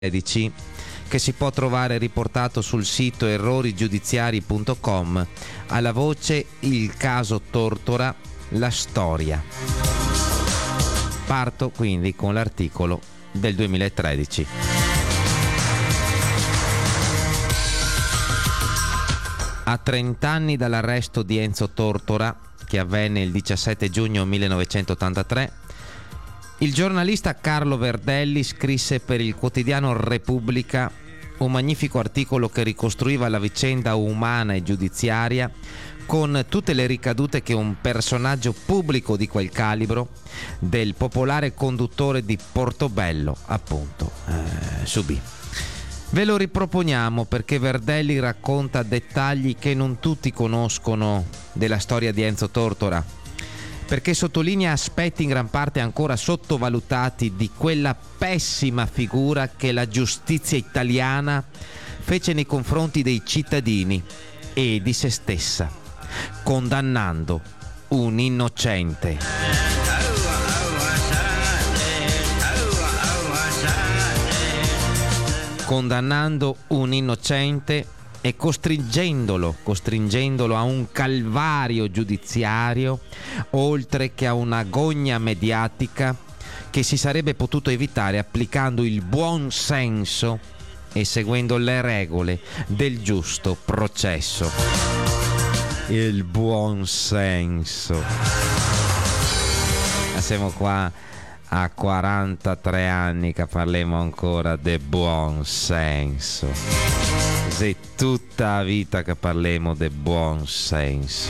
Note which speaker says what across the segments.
Speaker 1: 2013, che si può trovare riportato sul sito errorigiudiziari.com alla voce Il caso Tortora, la storia. Parto quindi con l'articolo del 2013. A 30 anni dall'arresto di Enzo Tortora, che avvenne il 17 giugno 1983, il giornalista Carlo Verdelli scrisse per il quotidiano Repubblica un magnifico articolo che ricostruiva la vicenda umana e giudiziaria con tutte le ricadute che un personaggio pubblico di quel calibro, del popolare conduttore di Portobello, appunto, subì. Ve lo riproponiamo perché Verdelli racconta dettagli che non tutti conoscono della storia di Enzo Tortora, perché sottolinea aspetti in gran parte ancora sottovalutati di quella pessima figura che la giustizia italiana fece nei confronti dei cittadini e di se stessa, condannando un innocente. Condannando un innocente e costringendolo a un calvario giudiziario, oltre che a un'agonia mediatica che si sarebbe potuto evitare applicando il buon senso e seguendo le regole del giusto processo. Il buon senso. Siamo qua a 43 anni che parliamo ancora del buon senso. Se tutta la vita che parliamo del buon senso.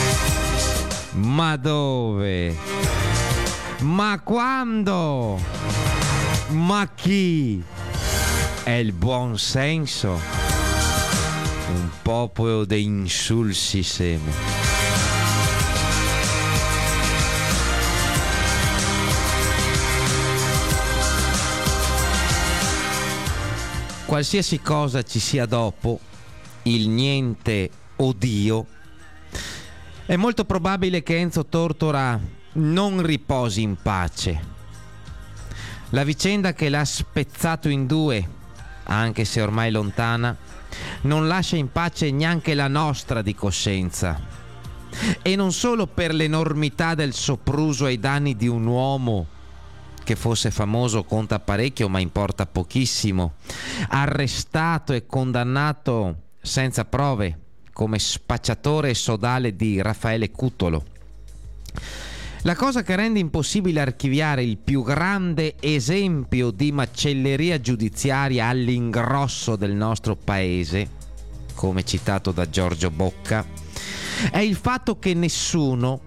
Speaker 1: Ma dove? Ma quando? Ma chi? È il buon senso? Un popolo di insulsi seme. Qualsiasi cosa ci sia dopo, il niente o Dio, è molto probabile che Enzo Tortora non riposi in pace. La vicenda che l'ha spezzato in due, anche se ormai lontana, non lascia in pace neanche la nostra di coscienza. E non solo per l'enormità del sopruso ai danni di un uomo che fosse famoso conta parecchio, ma importa pochissimo, arrestato e condannato senza prove come spacciatore e sodale di Raffaele Cutolo. La cosa che rende impossibile archiviare il più grande esempio di macelleria giudiziaria all'ingrosso del nostro paese, come citato da Giorgio Bocca, è il fatto che nessuno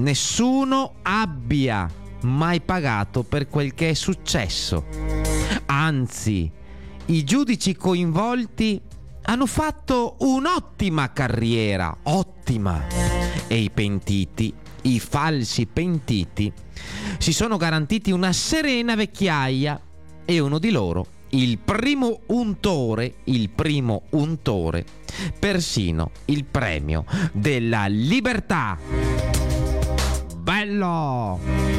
Speaker 1: abbia mai pagato per quel che è successo. Anzi, i giudici coinvolti hanno fatto un'ottima carriera, ottima, e i pentiti, i falsi pentiti, si sono garantiti una serena vecchiaia e uno di loro, il primo untore, persino il premio della libertà. Bello!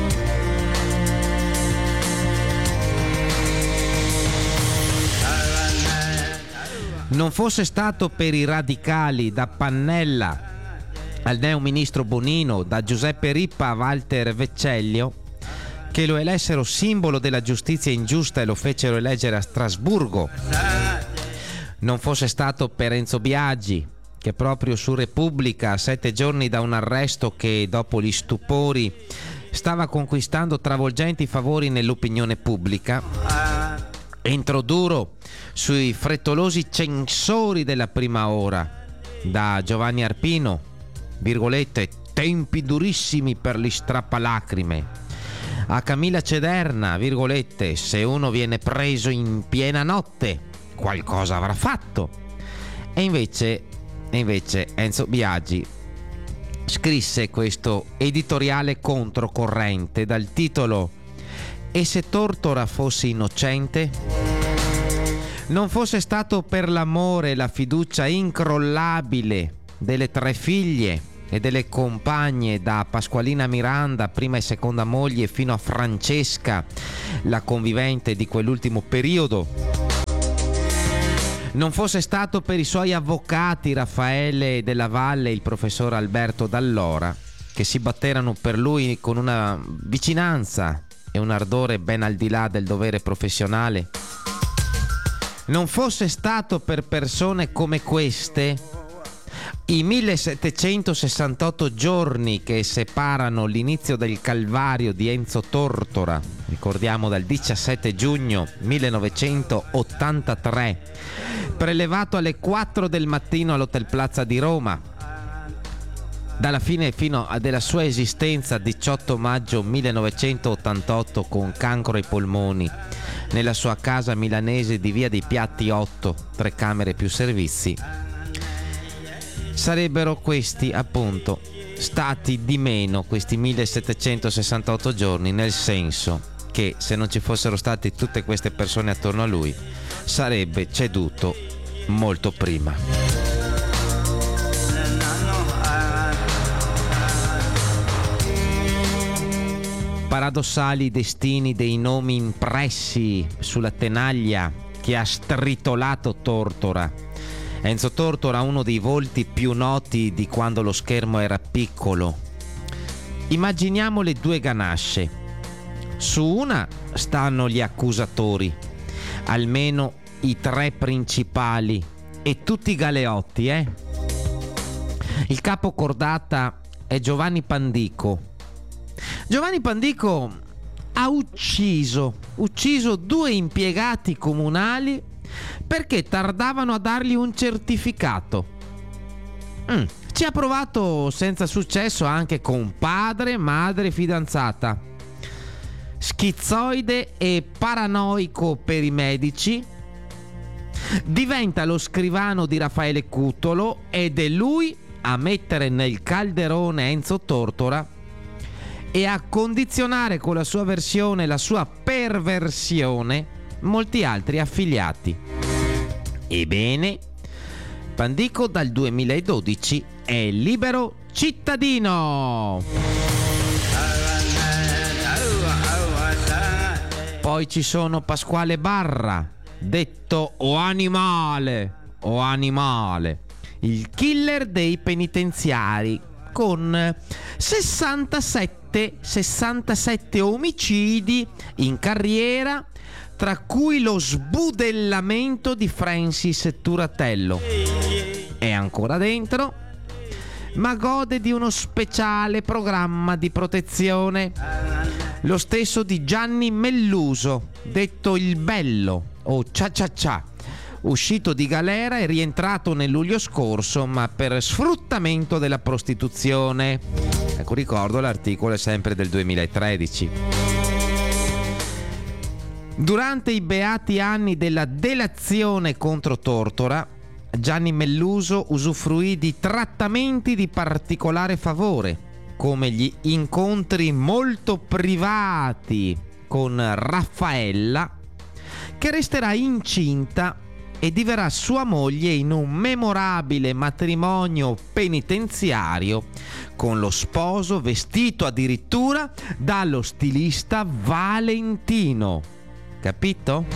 Speaker 1: Non fosse stato per i radicali, da Pannella al neo ministro Bonino, da Giuseppe Rippa a Walter Veccellio, che lo elessero simbolo della giustizia ingiusta e lo fecero eleggere a Strasburgo. Non fosse stato per Enzo Biagi, che proprio su Repubblica, a 7 giorni da un arresto che dopo gli stupori stava conquistando travolgenti favori nell'opinione pubblica, entrò duro sui frettolosi censori della prima ora, da Giovanni Arpino, virgolette, tempi durissimi per gli strappalacrime, a Camilla Cederna, virgolette, se uno viene preso in piena notte qualcosa avrà fatto. E invece Enzo Biagi scrisse questo editoriale controcorrente dal titolo "E se Tortora fosse innocente?". Non fosse stato per l'amore e la fiducia incrollabile delle 3 figlie e delle compagne, da Pasqualina Miranda, prima e seconda moglie, fino a Francesca, la convivente di quell'ultimo periodo, Non fosse stato per i suoi avvocati Raffaele Della Valle e il professor Alberto Dall'Ora, che si batterono per lui con una vicinanza e un ardore ben al di là del dovere professionale, non fosse stato per persone come queste, i 1768 giorni che separano l'inizio del calvario di Enzo Tortora, ricordiamo dal 17 giugno 1983, prelevato alle 4 del mattino all'Hotel Plaza di Roma, dalla fine fino della sua esistenza 18 maggio 1988 con cancro ai polmoni nella sua casa milanese di via dei Piatti 8, 3 camere più servizi, sarebbero questi appunto stati di meno, questi 1768 giorni, nel senso che se non ci fossero state tutte queste persone attorno a lui sarebbe ceduto molto prima. Paradossali destini dei nomi impressi sulla tenaglia che ha stritolato Tortora. Enzo Tortora, uno dei volti più noti di quando lo schermo era piccolo. Immaginiamo le 2 ganasce. Su una stanno gli accusatori, almeno i 3 principali, e tutti i galeotti, Il capo cordata è Giovanni Pandico. Giovanni Pandico ha ucciso 2 impiegati comunali perché tardavano a dargli un certificato. Ci ha provato senza successo anche con padre, madre, fidanzata. Schizoide e paranoico per i medici, diventa lo scrivano di Raffaele Cutolo ed è lui a mettere nel calderone Enzo Tortora e a condizionare con la sua versione, la sua perversione, molti altri affiliati. Ebbene, Pandico dal 2012 è libero cittadino. Poi ci sono Pasquale Barra, detto O Animale, il killer dei penitenziari, con 67 omicidi in carriera, tra cui lo sbudellamento di Francis Turatello. È ancora dentro, ma gode di uno speciale programma di protezione. Lo stesso di Gianni Melluso, detto il Bello o Cia Cia Cia, uscito di galera e rientrato nel luglio scorso, ma per sfruttamento della prostituzione. Ecco, ricordo, l'articolo è sempre del 2013. Durante i beati anni della delazione contro Tortora, Gianni Melluso usufruì di trattamenti di particolare favore, come gli incontri molto privati con Raffaella, che resterà incinta e diverrà sua moglie in un memorabile matrimonio penitenziario con lo sposo vestito addirittura dallo stilista Valentino. Capito?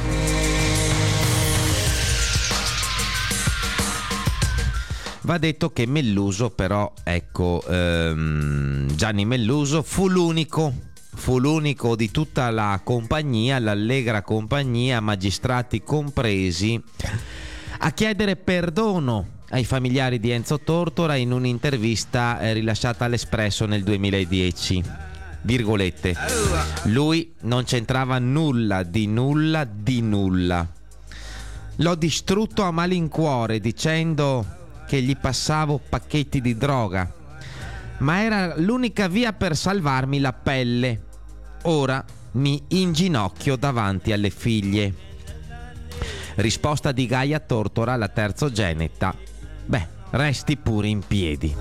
Speaker 1: Va detto che Melluso però, ecco, Gianni Melluso fu l'unico di tutta la compagnia, l'allegra compagnia, magistrati compresi, a chiedere perdono ai familiari di Enzo Tortora in un'intervista rilasciata all'Espresso nel 2010. Virgolette: lui non c'entrava nulla. L'ho distrutto a malincuore dicendo che gli passavo pacchetti di droga, ma era l'unica via per salvarmi la pelle. Ora mi inginocchio davanti alle figlie. Risposta di Gaia Tortora, la terzogenita: beh, resti pure in piedi.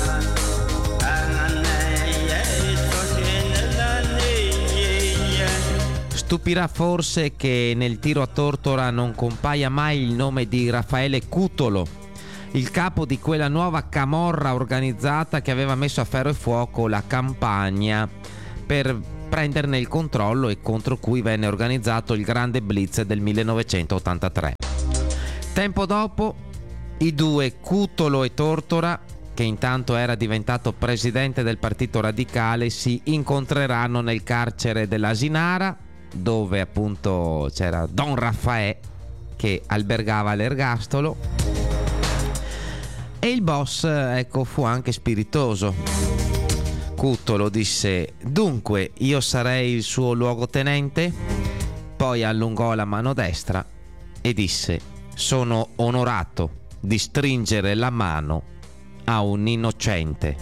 Speaker 1: Stupirà forse che nel tiro a Tortora non compaia mai il nome di Raffaele Cutolo, il capo di quella nuova camorra organizzata che aveva messo a ferro e fuoco la Campania per prenderne il controllo e contro cui venne organizzato il grande blitz del 1983. Tempo dopo, i due, Cutolo e Tortora, che intanto era diventato presidente del Partito Radicale, si incontreranno nel carcere dell'Asinara, dove appunto c'era Don Raffaè che albergava l'ergastolo, e il boss, ecco, fu anche spiritoso. Cutolo disse: dunque io sarei il suo luogotenente? Poi allungò la mano destra e disse: sono onorato di stringere la mano a un innocente.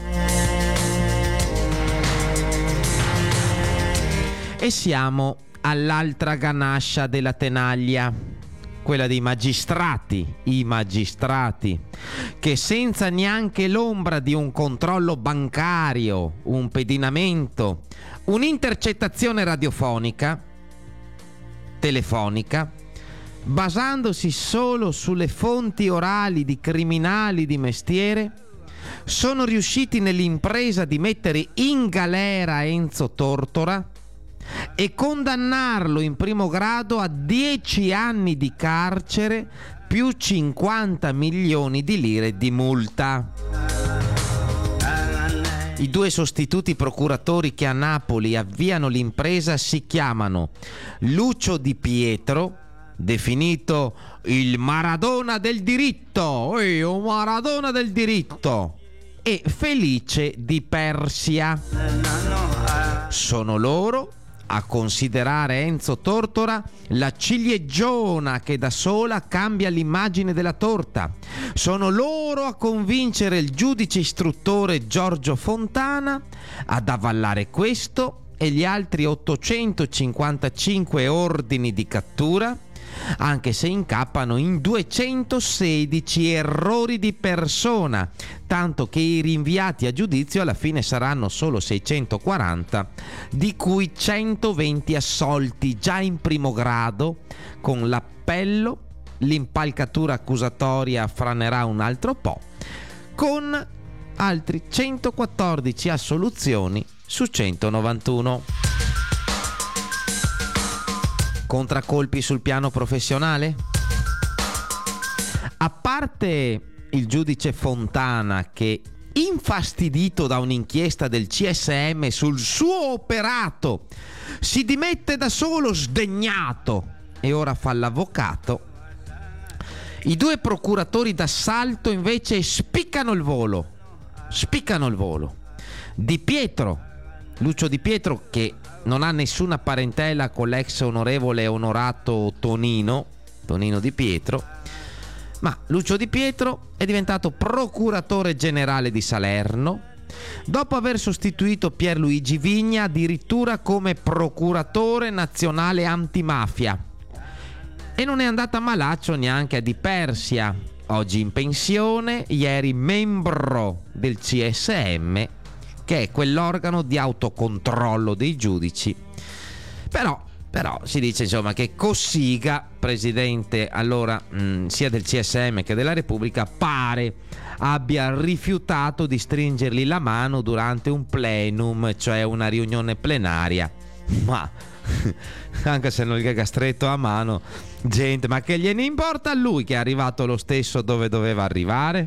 Speaker 1: E siamo all'altra ganascia della tenaglia, quella dei magistrati, i magistrati che senza neanche l'ombra di un controllo bancario, un pedinamento, un'intercettazione radiofonica, telefonica, basandosi solo sulle fonti orali di criminali di mestiere, sono riusciti nell'impresa di mettere in galera Enzo Tortora e condannarlo in primo grado a 10 anni di carcere più 50 milioni di lire di multa. I due sostituti procuratori che a Napoli avviano l'impresa si chiamano Lucio Di Pietro, definito il Maradona del diritto, un Maradona del diritto, e Felice Di Persia. Sono loro a considerare Enzo Tortora la cilieggiona che da sola cambia l'immagine della torta. Sono loro a convincere il giudice istruttore Giorgio Fontana ad avallare questo e gli altri 855 ordini di cattura, anche se incappano in 216 errori di persona, tanto che i rinviati a giudizio alla fine saranno solo 640, di cui 120 assolti già in primo grado. Con l'appello l'impalcatura accusatoria franerà un altro po', con altri 114 assoluzioni su 191. Contraccolpi sul piano professionale? A parte il giudice Fontana che, infastidito da un'inchiesta del CSM sul suo operato, si dimette da solo sdegnato e ora fa l'avvocato, i due procuratori d'assalto invece spiccano il volo. Di Pietro, Lucio Di Pietro, che non ha nessuna parentela con l'ex onorevole onorato Tonino Di Pietro, ma Lucio Di Pietro è diventato procuratore generale di Salerno, dopo aver sostituito Pierluigi Vigna addirittura come procuratore nazionale antimafia. E non è andata malaccio neanche a Di Persia, oggi in pensione, ieri membro del CSM, che è quell'organo di autocontrollo dei giudici. Però si dice insomma che Cossiga, presidente allora sia del CSM che della Repubblica, pare abbia rifiutato di stringergli la mano durante un plenum, cioè una riunione plenaria. Ma anche se non gli è stretto a mano, gente, ma che gliene importa a lui che è arrivato lo stesso dove doveva arrivare?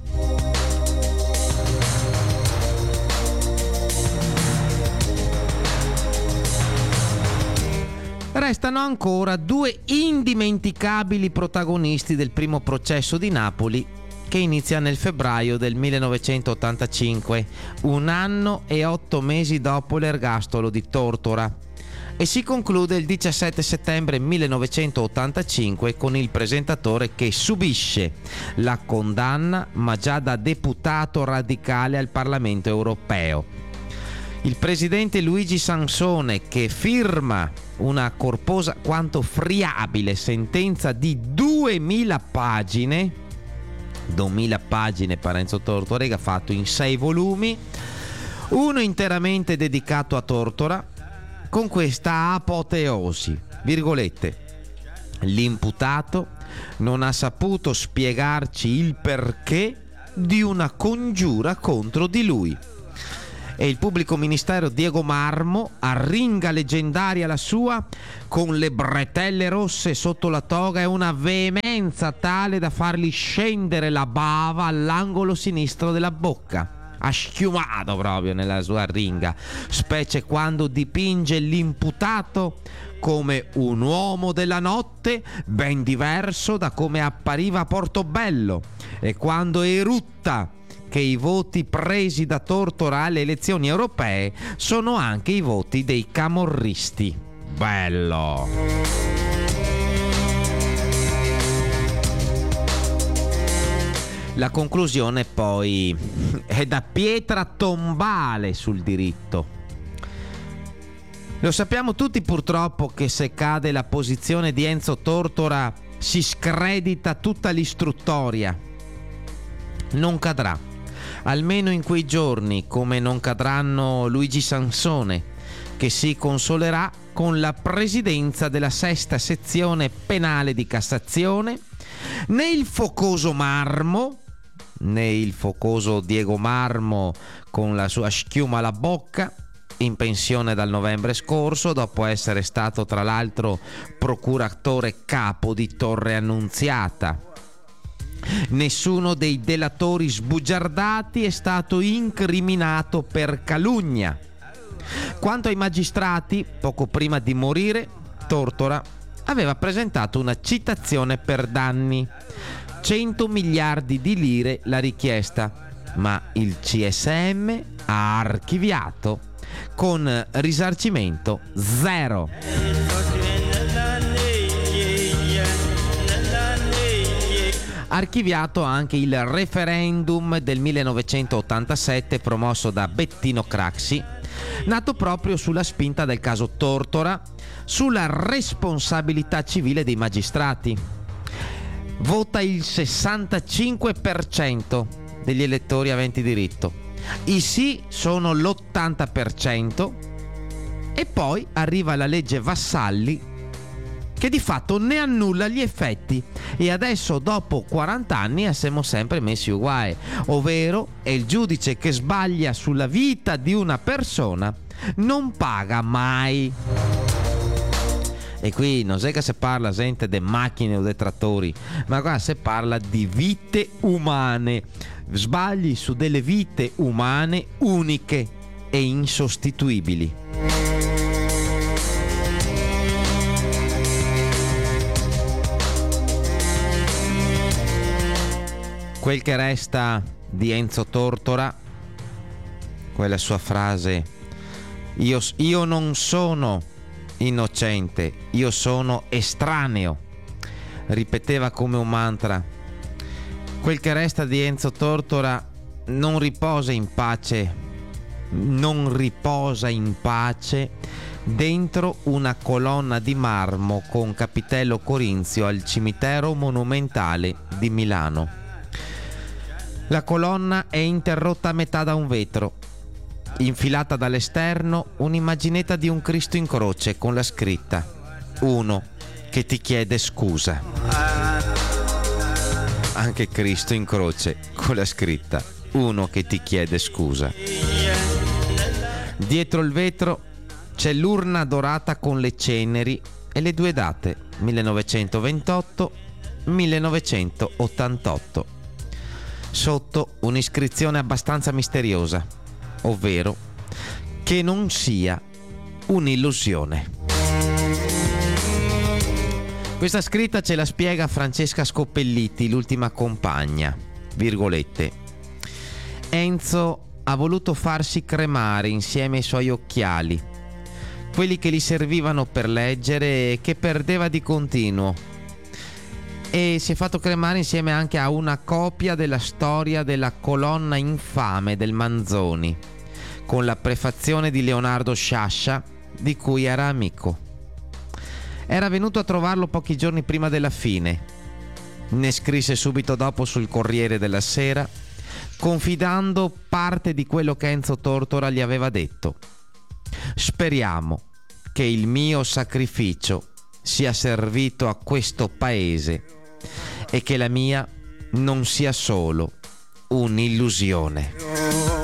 Speaker 1: Restano ancora due indimenticabili protagonisti del primo processo di Napoli, che inizia nel febbraio del 1985, 1 anno e 8 mesi dopo l'ergastolo di Tortora, e si conclude il 17 settembre 1985 con il presentatore che subisce la condanna, ma già da deputato radicale al Parlamento europeo. Il presidente Luigi Sansone, che firma una corposa quanto friabile sentenza di 2000 pagine, 2000 pagine per Enzo Tortora, fatto in 6 volumi, uno interamente dedicato a Tortora, con questa apoteosi, virgolette: l'imputato non ha saputo spiegarci il perché di una congiura contro di lui. e il pubblico ministero Diego Marmo, arringa leggendaria la sua, con le bretelle rosse sotto la toga e una veemenza tale da fargli scendere la bava all'angolo sinistro della bocca. Ha schiumato proprio nella sua arringa, specie quando dipinge l'imputato come un uomo della notte ben diverso da come appariva a Portobello, e quando erutta che i voti presi da Tortora alle elezioni europee sono anche i voti dei camorristi. Bello! La conclusione poi è da pietra tombale sul diritto. Lo sappiamo tutti purtroppo che se cade la posizione di Enzo Tortora si scredita tutta l'istruttoria. Non cadrà, almeno in quei giorni, come non cadranno Luigi Sansone, che si consolerà con la presidenza della sesta sezione penale di Cassazione, né il focoso Marmo, né il focoso Diego Marmo con la sua schiuma alla bocca, in pensione dal novembre scorso dopo essere stato tra l'altro procuratore capo di Torre Annunziata. Nessuno dei delatori sbugiardati è stato incriminato per calunnia. Quanto ai magistrati, poco prima di morire, Tortora aveva presentato una citazione per danni. 100 miliardi di lire la richiesta, ma il CSM ha archiviato con risarcimento zero. Archiviato anche il referendum del 1987 promosso da Bettino Craxi, nato proprio sulla spinta del caso Tortora, sulla responsabilità civile dei magistrati. Vota il 65% degli elettori aventi diritto. I sì sono l'80% e poi arriva la legge Vassalli che di fatto ne annulla gli effetti, e adesso dopo 40 anni siamo sempre messi uguali, ovvero è il giudice che sbaglia sulla vita di una persona non paga mai. E qui non è che si parla gente di macchine o dei trattori, ma qua si parla di vite umane, sbagli su delle vite umane uniche e insostituibili. Quel che resta di Enzo Tortora, quella sua frase, io non sono innocente, io sono estraneo, ripeteva come un mantra. Quel che resta di Enzo Tortora non riposa in pace dentro una colonna di marmo con capitello corinzio al cimitero monumentale di Milano. La colonna è interrotta a metà da un vetro. Infilata dall'esterno un'immaginetta di un Cristo in croce con la scritta: uno che ti chiede scusa. Anche Cristo in croce con la scritta: uno che ti chiede scusa. Dietro il vetro c'è l'urna dorata con le ceneri e le due date: 1928-1988. Sotto un'iscrizione abbastanza misteriosa, ovvero che non sia un'illusione. Questa scritta ce la spiega Francesca Scoppelliti, l'ultima compagna, virgolette: Enzo ha voluto farsi cremare insieme ai suoi occhiali, quelli che gli servivano per leggere e che perdeva di continuo, e si è fatto cremare insieme anche a una copia della storia della colonna infame del Manzoni, con la prefazione di Leonardo Sciascia, di cui era amico. Era venuto a trovarlo pochi giorni prima della fine. Ne scrisse subito dopo sul Corriere della Sera, confidando parte di quello che Enzo Tortora gli aveva detto. Speriamo che il mio sacrificio sia servito a questo paese e che la mia non sia solo un'illusione.